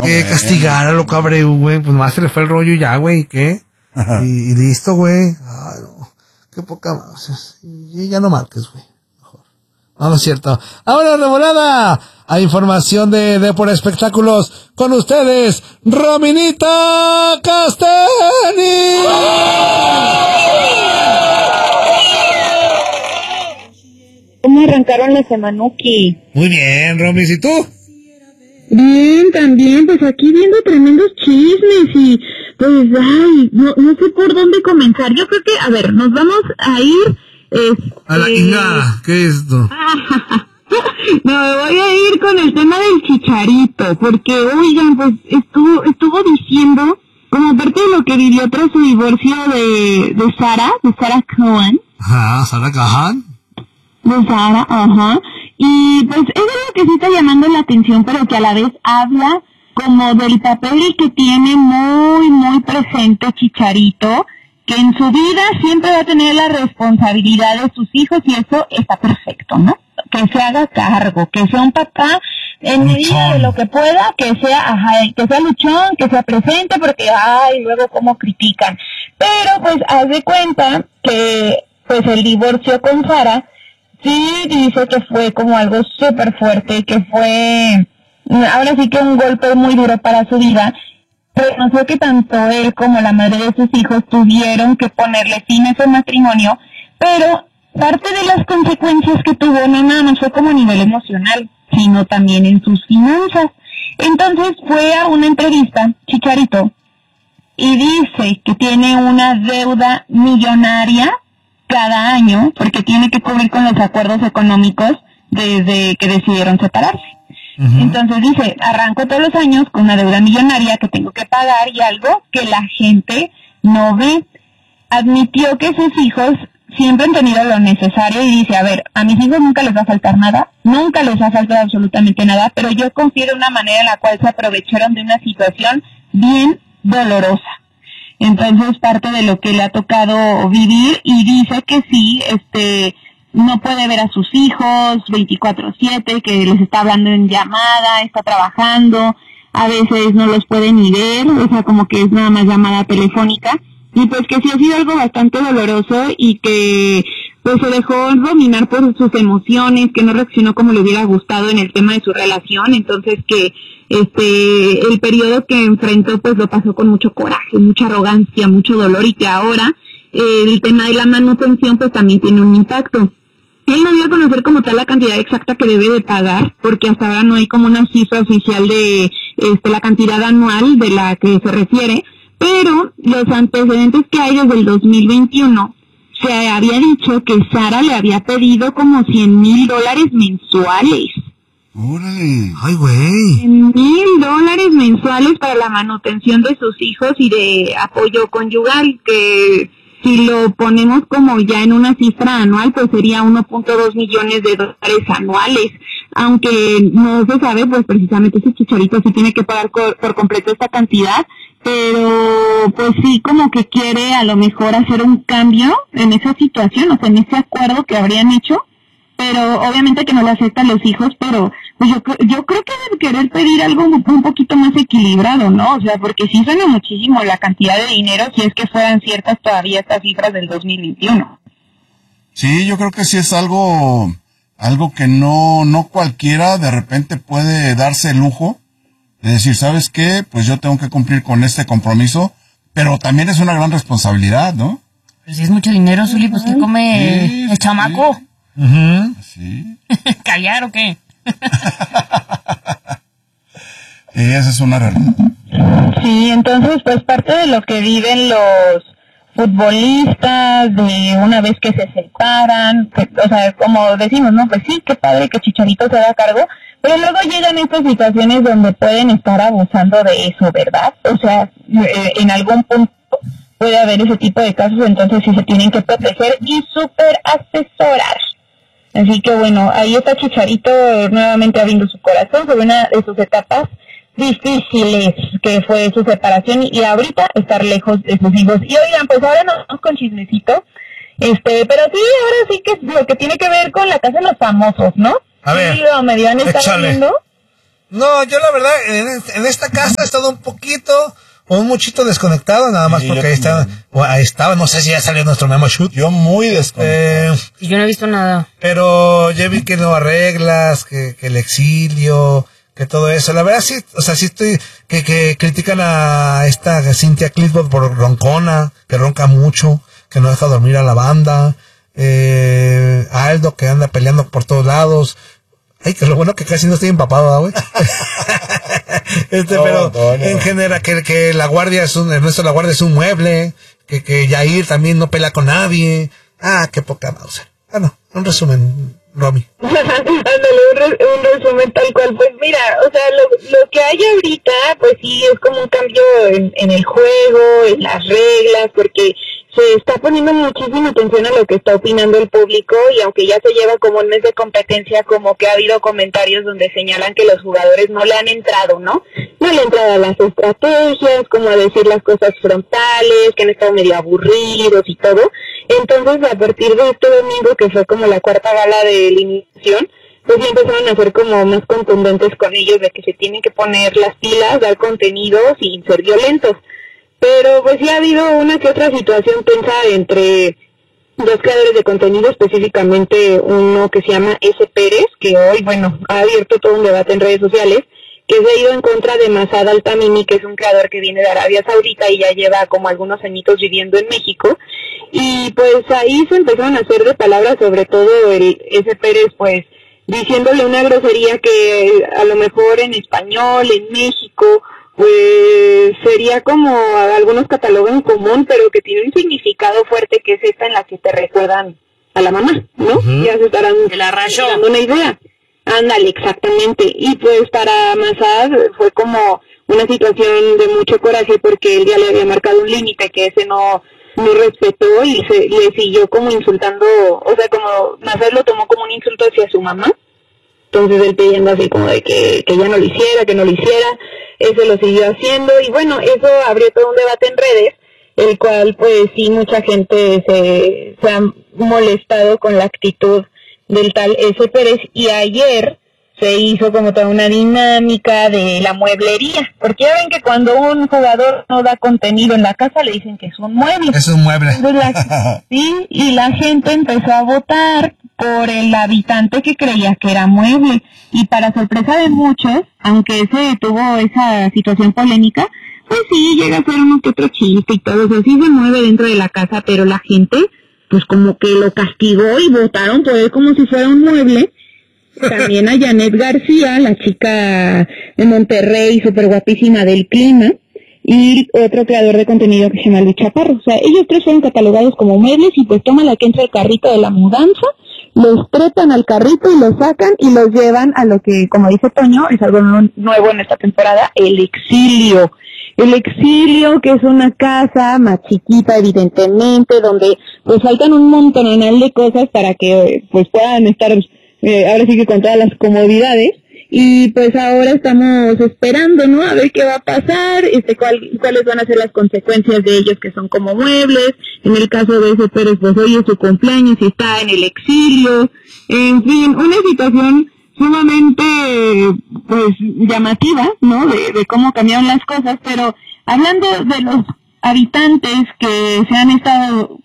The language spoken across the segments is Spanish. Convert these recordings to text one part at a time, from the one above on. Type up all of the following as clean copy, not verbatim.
que castigar a lo Abreu, güey. Pues más se le fue el rollo ya, güey. ¿Qué? Y listo, güey. Ay, no. Qué poca más. Y ya no marques, güey. Mejor. No, no es cierto. Ahora de volada a información de por espectáculos con ustedes, Rominita Castani. ¿Cómo arrancaron la Semanuki? Muy bien, Romis, ¿y tú? Bien, también, pues aquí viendo tremendos chismes y pues, ay, no sé por dónde comenzar. Yo creo que, a ver, nos vamos a ir... A la Inga, ¿qué es esto? No, me voy a ir con el tema del Chicharito, porque, oigan, pues estuvo diciendo, como parte de lo que vivió tras su divorcio de Sarah Cohen. Ajá, Sarah Cohen. De Sarah, ajá. Y pues es algo que sí está llamando la atención, pero que a la vez habla como del papel que tiene muy, muy presente Chicharito, que en su vida siempre va a tener la responsabilidad de sus hijos y eso está perfecto, ¿no? Que se haga cargo, que sea un papá en medida de lo que pueda, que sea luchón, que sea presente, porque, ay, luego cómo critican. Pero pues haz de cuenta que pues el divorcio con Sara sí dice que fue como algo súper fuerte, que fue ahora sí que un golpe muy duro para su vida. Reconoció que tanto él como la madre de sus hijos tuvieron que ponerle fin a ese matrimonio, pero parte de las consecuencias que tuvo no nada más fue como a nivel emocional, sino también en sus finanzas. Entonces fue a una entrevista, Chicharito, y dice que tiene una deuda millonaria cada año, porque tiene que cubrir con los acuerdos económicos desde que decidieron separarse. Uh-huh. Entonces dice, arranco todos los años con una deuda millonaria que tengo que pagar y algo que la gente no ve. Admitió que sus hijos siempre han tenido lo necesario y dice, a ver, a mis hijos nunca les va a faltar nada, nunca les ha faltado absolutamente nada, pero yo confío en una manera en la cual se aprovecharon de una situación bien dolorosa. Entonces parte de lo que le ha tocado vivir y dice que sí, no puede ver a sus hijos 24/7, que les está hablando en llamada, está trabajando, a veces no los puede ni ver, o sea, como que es nada más llamada telefónica, y pues que sí ha sido algo bastante doloroso y que pues se dejó dominar por sus emociones, que no reaccionó como le hubiera gustado en el tema de su relación, entonces que el periodo que enfrentó pues lo pasó con mucho coraje, mucha arrogancia, mucho dolor y que ahora el tema de la manutención pues también tiene un impacto. Él no dio a conocer como tal la cantidad exacta que debe de pagar, porque hasta ahora no hay como una cifra oficial de la cantidad anual de la que se refiere, pero los antecedentes que hay desde el 2021 se había dicho que Sara le había pedido como $100,000 mensuales. ¡Órale! ¡Ay, güey! $100,000 mensuales para la manutención de sus hijos y de apoyo conyugal, que si lo ponemos como ya en una cifra anual, pues sería 1.2 millones de dólares anuales. Aunque no se sabe, pues precisamente ese Chicharito sí tiene que pagar por completo esta cantidad, pero pues sí como que quiere a lo mejor hacer un cambio en esa situación, o sea, en ese acuerdo que habrían hecho, pero obviamente que no lo aceptan los hijos, pero pues yo creo que debe querer pedir algo un poquito más equilibrado, ¿no? O sea, porque sí suena muchísimo la cantidad de dinero si es que fueran ciertas todavía estas cifras del 2021. Sí, yo creo que sí es algo que no cualquiera de repente puede darse el lujo de decir, ¿sabes qué? Pues yo tengo que cumplir con este compromiso, pero también es una gran responsabilidad, ¿no? Pues si es mucho dinero, Zuli, pues ¿qué come el chamaco? Sí. Uh-huh. Sí. ¿Callar o qué? Esa es una realidad. Sí, entonces pues parte de lo que viven los futbolistas de una vez que se separan, que, o sea, como decimos, ¿no? Pues sí, qué padre que Chicharito se haga cargo, pero luego llegan estas situaciones donde pueden estar abusando de eso, ¿verdad? O sea, en algún punto puede haber ese tipo de casos, entonces sí se tienen que proteger y súper asesorar. Así que bueno, ahí está Chicharito nuevamente abriendo su corazón sobre una de sus etapas difíciles que fue su separación y ahorita estar lejos de sus hijos. Y oigan, pues ahora nos vamos con chismecito, pero sí, ahora sí que es lo que tiene que ver con la casa de los famosos, ¿no? A ver, sí, medio han estado viendo. No, yo la verdad, en esta casa he estado un poquito, o un muchito desconectado, nada más Sí, porque yo ahí estaba, no sé si ya salió nuestro Memo Shoot. Yo muy desconectado. Y yo no he visto nada. Pero ya vi que no arreglas, que el exilio, que todo eso. La verdad sí, o sea, sí estoy, que critican a esta Cynthia Clitwood por roncona, que ronca mucho, que no deja dormir a la banda, a Aldo que anda peleando por todos lados. Ay, que lo bueno que casi no estoy empapado, güey. Pero en general, que la guardia Ernesto La Guardia es un mueble, que Yair también no pelea con nadie. Ah, qué poca Mauser. Bueno, un resumen, Romy. Ándale, un resumen tal cual. Pues mira, o sea, lo que hay ahorita, pues sí, es como un cambio en el juego, en las reglas, porque se está poniendo muchísima atención a lo que está opinando el público, y aunque ya se lleva como un mes de competencia, como que ha habido comentarios donde señalan que los jugadores no le han entrado, ¿no? No le han entrado a las estrategias, como a decir las cosas frontales, que han estado medio aburridos y todo. Entonces, a partir de este domingo, que fue como la cuarta gala de eliminación, pues ya empezaron a ser como más contundentes con ellos, de que se tienen que poner las pilas, dar contenido sin ser violentos. Pero pues sí ha habido una que otra situación tensa entre dos creadores de contenido, específicamente uno que se llama S. Pérez, que hoy, bueno, ha abierto todo un debate en redes sociales, que se ha ido en contra de Masad Al-Tamimi, que es un creador que viene de Arabia Saudita y ya lleva como algunos añitos viviendo en México. Y pues ahí se empezaron a hacer de palabras, sobre todo el S. Pérez, pues diciéndole una grosería que a lo mejor en español, en México, pues sería como algunos catalogan común, pero que tiene un significado fuerte, que es esta en la que te recuerdan a la mamá, ¿no? Uh-huh. Ya se estarán dando una idea. Ándale, exactamente. Y pues para Masad fue como una situación de mucho coraje, porque él ya le había marcado un límite que ese no respetó, y le siguió como insultando, o sea, como Masad lo tomó como un insulto hacia su mamá. Entonces él pidiendo así como de que ya no lo hiciera, que no lo hiciera. Eso lo siguió haciendo, y bueno, eso abrió todo un debate en redes, el cual pues sí, mucha gente se ha molestado con la actitud del tal S. Pérez, y ayer se hizo como toda una dinámica de la mueblería, porque ya ven que cuando un jugador no da contenido en la casa le dicen que es un mueble. Es un mueble. Sí, y la gente empezó a votar por el habitante que creía que era mueble, y para sorpresa de muchos, aunque se tuvo esa situación polémica, pues sí, llega a ser uno que otro chiste y todo eso, sí se mueve dentro de la casa, pero la gente pues como que lo castigó y votaron por él como si fuera un mueble. También a Janet García, la chica de Monterrey, súper guapísima del clima, y otro creador de contenido que se llama Luis Chaparro. O sea, ellos tres fueron catalogados como muebles, y pues toman la que entra el carrito de la mudanza, los trepan al carrito y los sacan y los llevan a lo que, como dice Toño, es algo nuevo en esta temporada, el exilio. El exilio, que es una casa más chiquita, evidentemente, donde pues faltan un montonal de cosas para que pues puedan estar ahora sí que con todas las comodidades. Y pues ahora estamos esperando, ¿no? A ver qué va a pasar, cuáles van a ser las consecuencias de ellos, que son como muebles. En el caso de ese Pérez, pues hoy es su cumpleaños y está en el exilio. En fin, una situación sumamente, pues, llamativa, ¿no? De cómo cambiaron las cosas, pero hablando de los habitantes que han estado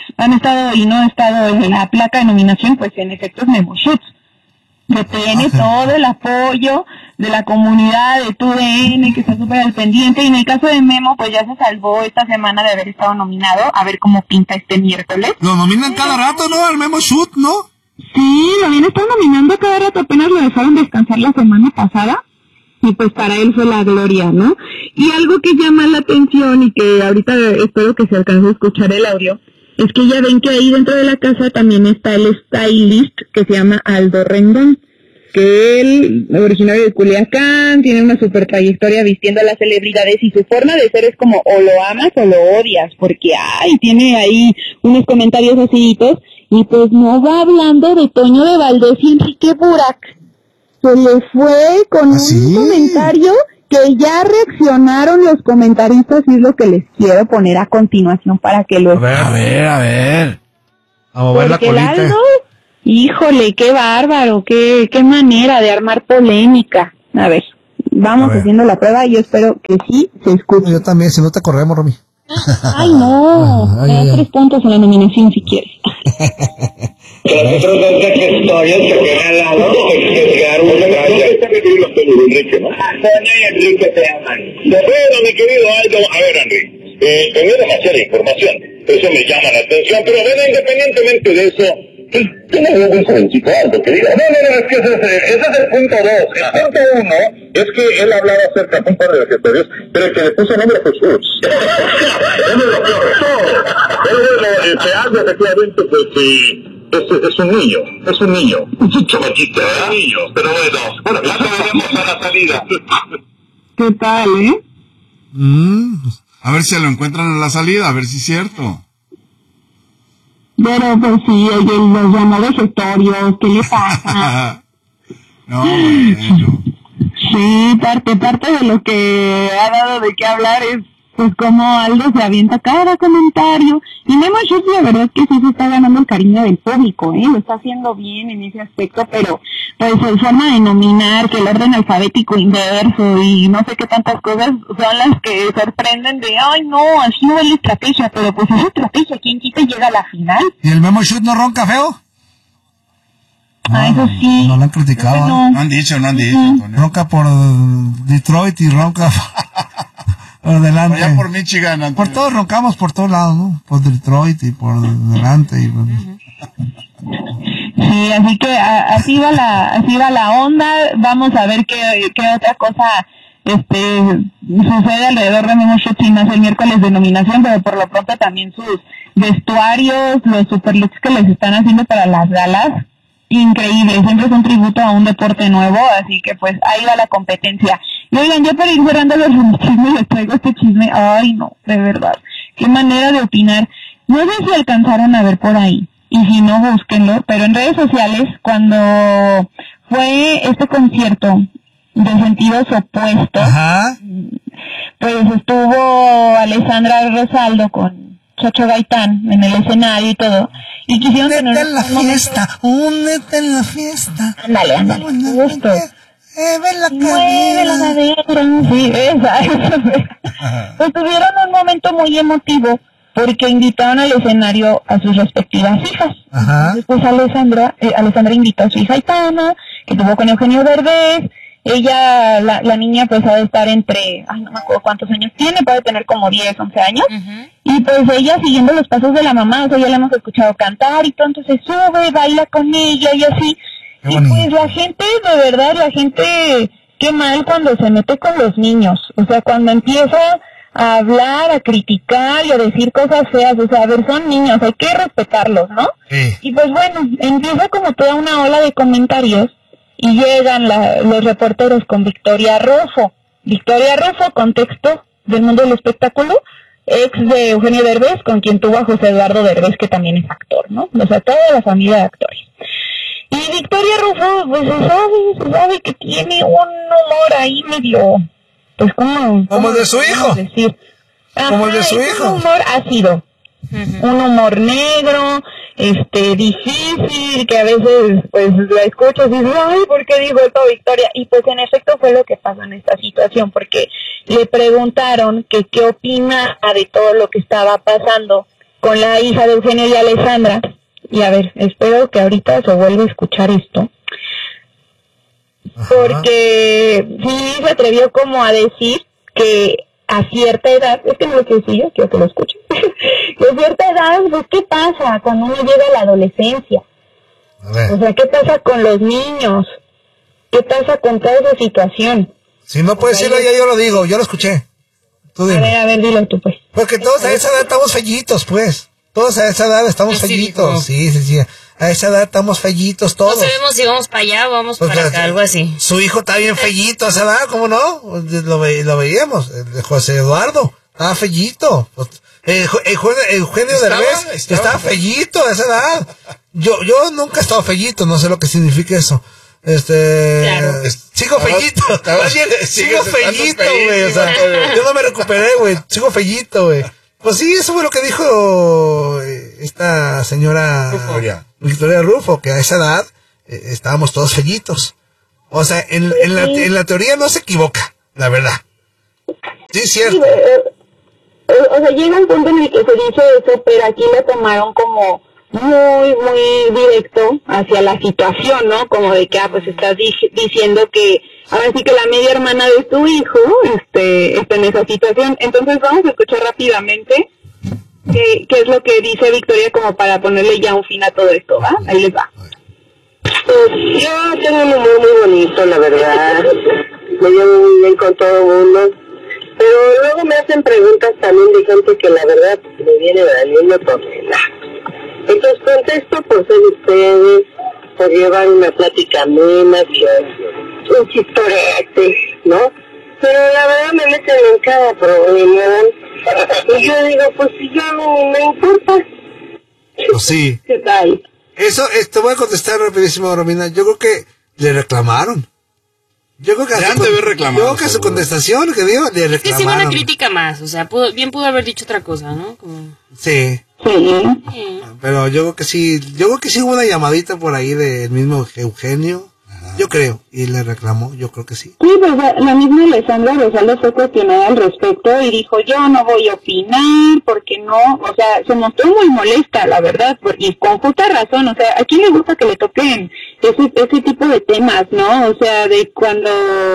y no han estado en la placa de nominación, pues en efecto es Memo Shoot, que tiene todo el apoyo de la comunidad de TUDN, que está súper al pendiente, y en el caso de Memo, pues ya se salvó esta semana de haber estado nominado, a ver cómo pinta este miércoles. Lo nominan cada rato, ¿no? El Memo Shoot, ¿no? Sí, lo habían estado nominando cada rato, apenas lo dejaron descansar la semana pasada, y pues para él fue la gloria, ¿no? Y algo que llama la atención, y que ahorita espero que se alcance a escuchar el audio, es que ya ven que ahí dentro de la casa también está el stylist que se llama Aldo Rendón, que él, originario de Culiacán, tiene una super trayectoria vistiendo a las celebridades, y su forma de ser es como o lo amas o lo odias, porque tiene ahí unos comentarios aciditos, y pues no va hablando de Toño de Valdés y Enrique Burak. Se le fue con un comentario que ya reaccionaron los comentaristas, y es lo que les quiero poner a continuación para que lo... A ver. Vamos a ver la colita. Aldo, híjole, qué bárbaro, qué manera de armar polémica. A ver, vamos haciendo la prueba y yo espero que sí se escuche. Yo también, si no te corremos, Romy. Ay, no, me da 3 puntos en la nominación si quieres. Las otras dos historias que tiene al lado, llegaron una calle. Enrique, ¿no? Sonia y Enrique te aman. Bueno, mi querido Aldo, a ver, Henry, tenía demasiada información, eso me llama la atención, pero bueno, independientemente de eso, tiene algún jovencito algo que diga. No, es que ese es el punto 2. El punto 1 es que él hablaba acerca de un par de los historias, pero que le puso nombre a Jesús. Él lo profesor. Algo efectivamente que es un niño, un chamaquito, un niño, pero bueno, ya lo veremos a la salida. ¿Qué tal, A ver si lo encuentran en la salida, a ver si es cierto. Pero pues sí, oye, los llamó vegetarios, ¿qué le pasa? No, bueno. Sí, parte de lo que ha dado de qué hablar es pues como Aldo se avienta cada comentario. Y Memo Schutz, la verdad es que sí se está ganando el cariño del público, lo está haciendo bien en ese aspecto, pero pues su forma de nominar, que el orden alfabético inverso y no sé qué tantas cosas son las que sorprenden de, ay no, así no es la estrategia, pero pues es estrategia, ¿quién quita y llega a la final? ¿Y el Memo Schutz no ronca feo? Eso sí. No lo han criticado. No han dicho, Antonio. Ronca por Detroit y ronca por delante. Allá por Michigan, Antonio. Por todos roncamos por todos lados, ¿no? Por Detroit y por delante. Y Sí, así que así va la onda. Vamos a ver qué otra cosa sucede alrededor de Memo Schutz y más el miércoles de nominación, pero por lo pronto también sus vestuarios, los superlooks que les están haciendo para las galas, increíble, siempre es un tributo a un deporte nuevo, así que pues ahí va la competencia. Y oigan, yo para ir cerrando los chismes les traigo este chisme, ay no, de verdad, qué manera de opinar. No sé si alcanzaron a ver por ahí, y si no, búsquenlo, pero en redes sociales, cuando fue este concierto de sentidos opuestos, pues estuvo Alessandra Rosaldo con Chacho Gaitán en el escenario y todo, y quisieron tener únete en la fiesta, únete en la fiesta. Ándale, justo. Mueve la cadera, sí, esa. Pues tuvieron un momento muy emotivo, porque invitaron al escenario a sus respectivas hijas. Después Alessandra invitó a su hija Aitana, que tuvo con Eugenio Derbez. Ella, la niña, pues ha de estar entre, no me acuerdo cuántos años tiene, puede tener como 10, 11 años. Y pues ella siguiendo los pasos de la mamá, o sea, ya la hemos escuchado cantar y todo, entonces sube, baila con ella y así. Y pues la gente, de verdad, qué mal cuando se mete con los niños. O sea, cuando empieza a hablar, a criticar y a decir cosas feas, o sea, a ver, son niños, hay que respetarlos, ¿no? Y pues bueno, empieza como toda una ola de comentarios. Y llegan los reporteros con Victoria Rufo. Victoria Rufo, contexto del mundo del espectáculo, ex de Eugenio Derbez, con quien tuvo a José Eduardo Derbez, que también es actor, ¿no? O sea, toda la familia de actores. Y Victoria Rufo, pues se sabe que tiene un humor ahí medio, pues como el de su hijo. Decir. Como el de su hijo. Un humor ácido. Un humor negro, difícil, que a veces pues la escuchas y dices, ay, ¿por qué dijo esto Victoria? Y pues en efecto fue lo que pasó en esta situación, porque le preguntaron que qué opina de todo lo que estaba pasando con la hija de Eugenio y Alessandra. Y a ver, espero que ahorita se vuelva a escuchar esto, porque sí se atrevió como a decir que a cierta edad, es que no lo quiero decir yo, quiero que lo escuchen, que a cierta edad, pues, ¿qué pasa cuando uno llega a la adolescencia? O sea, ¿qué pasa con los niños? ¿Qué pasa con toda esa situación? Si no puedes decirlo, ya yo lo digo, yo lo escuché. Tú dime. A ver, dilo tú, pues. Porque todos a esa edad estamos fellitos, pues. Todos a esa edad estamos fellitos. Sí. A esa edad estamos fellitos todos. No sabemos si vamos para allá o vamos para acá, algo así. Su hijo está bien fellito a esa edad, ¿cómo no? Lo veíamos. José Eduardo estaba fellito. Eugenio Derbez estaba fellito a esa edad. Yo nunca he estado fellito, no sé lo que significa eso. Claro. Sigo fellito. Sigo fellito, güey. O sea, yo no me recuperé, güey. Sigo fellito, güey. Pues sí, eso fue lo que dijo esta señora Victoria Rufo, que a esa edad estábamos todos fellitos. O sea, en la teoría no se equivoca, la verdad. Sí, es cierto. O sea, llega un punto en el que se dice eso, pero aquí lo tomaron como muy, muy directo hacia la situación, ¿no? Como de que, pues estás diciendo que ahora sí que la media hermana de tu hijo está en esa situación. Entonces vamos a escuchar rápidamente qué es lo que dice Victoria como para ponerle ya un fin a todo esto, ¿va? Ahí les va. Pues yo tengo un humor muy bonito, la verdad. Me llevo muy bien con todo el mundo. Pero luego me hacen preguntas también de gente que la verdad me viene valiendo tonela. Entonces contesto por ser ustedes, por llevar una plática amena, un chistorete, ¿no? Pero la verdad me meten en cada problema. Y yo digo, pues si yo no me importa. Pues sí. ¿Qué tal? Eso, te voy a contestar rapidísimo, Romina. Yo creo que le reclamaron. Yo creo que a su contestación que dio, le reclamaron. Es que sí, una crítica más, o sea, pudo haber dicho otra cosa, ¿no? Como... Sí. Sí. Pero yo creo que sí hubo una llamadita por ahí del mismo Eugenio. Yo creo, y le reclamó, yo creo que sí. Sí, pues la misma Alessandra Rosaldo fue cuestionada al respecto y dijo, yo no voy a opinar, porque no, o sea, se mostró muy molesta, la verdad, y con justa razón, o sea, ¿a quién le gusta que le toquen ese tipo de temas, no? O sea, de cuando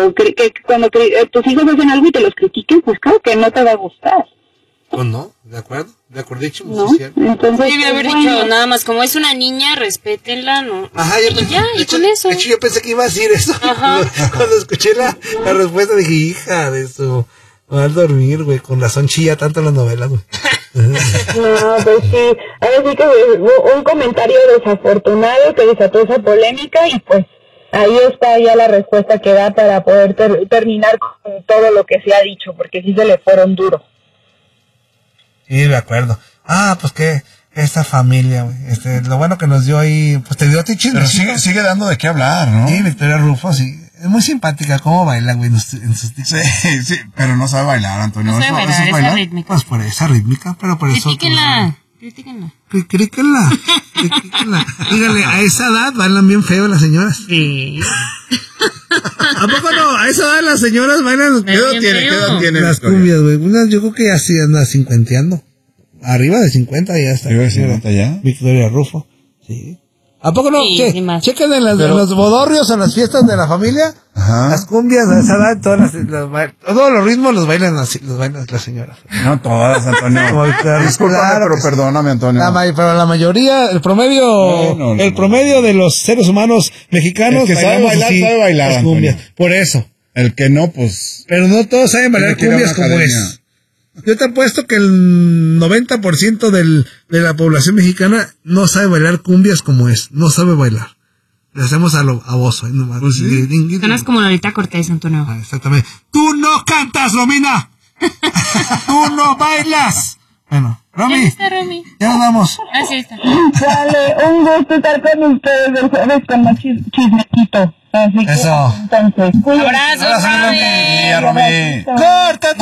tus hijos hacen algo y te los critiquen, pues claro que no te va a gustar. Pues no, de acuerdísimo, ¿no? sí, cierto. Entonces, sí, haber dicho nada más, como es una niña, respétenla, ¿no? Ajá, y con eso. De hecho, yo pensé que iba a decir eso. Cuando escuché la respuesta dije, hija de su... Va a dormir, güey, con razón chilla tanto en las novelas, güey. No, pues sí, ahora sí que un comentario desafortunado que desató esa polémica y pues ahí está ya la respuesta que da para poder terminar con todo lo que se ha dicho, porque sí se le fueron duro. Sí, de acuerdo. Pues que esta familia, güey, lo bueno que nos dio ahí, pues te dio a ti chisme. Pero sigue dando de qué hablar, ¿no? Sí, Victoria Rufo, sí. Es muy simpática cómo baila, güey, en sus TikToks. Sí, pero no sabe bailar, Antonio. No sabe bailar, esa rítmica. Pues por esa rítmica, pero por eso... Critíquenla. Dígale, a esa edad bailan bien feo las señoras. Sí. ¿A poco no? A esa edad las señoras bailan... ¿Qué edad tiene las cumbias, güey? Unas yo creo que ya sí anda cincuenteando. Arriba de 50 ya está. ¿Arriba de 50 ya? Victoria Rufo. Sí. ¿A poco no? Sí, ¿Qué? sí más. Chequen en los bodorrios, en las fiestas de la familia. Ajá. Las cumbias a esa edad, todos los ritmos los bailan las señoras. No todas, Antonio. Discúlpame, pero perdóname, Antonio. Pero la mayoría, el promedio de los seres humanos mexicanos, el que sabe bailar, las cumbias. Antonio. Por eso. El que no, pues... Pero no todos saben bailar cumbias como es. Yo te apuesto que el 90% de la población mexicana no sabe bailar cumbias como es. No sabe bailar. Le hacemos a bozo. Nomás. Pues sí. Suenas como Lolita Cortés, Antonio. Exactamente. ¡Tú no cantas, Romina! ¡Tú no bailas! Bueno, Romy. ¿Ya está, Romy? Ya nos vamos. Sí está. Dale, un gusto estar con ustedes el jueves con más chismequito. Así que, eso. Entonces, Abrazo, Romy. Romy. ¡Córtate!